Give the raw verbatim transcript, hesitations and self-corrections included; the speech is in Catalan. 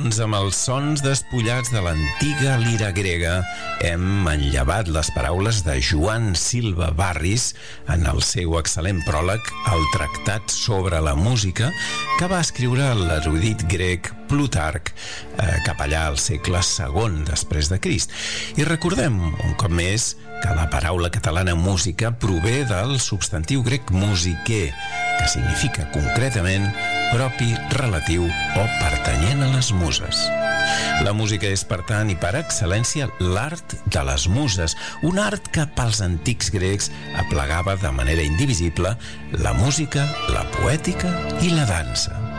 Doncs amb els sons despullats de l'antiga lira grega hem manllevat les paraules de Joan Silva Barris en el seu excel·lent pròleg al Tractat sobre la música que va escriure l'erudit grec Plutarc eh, cap allà al segle segon després de Crist. I recordem un cop més que la paraula catalana música prové del substantiu grec musiquer, que significa concretament propi, relatiu o pertanyent a les muses. La música és, per tant, i per excel·lència, l'art de les muses, un art que pels antics grecs aplegava de manera indivisible la música, la poètica i la dansa.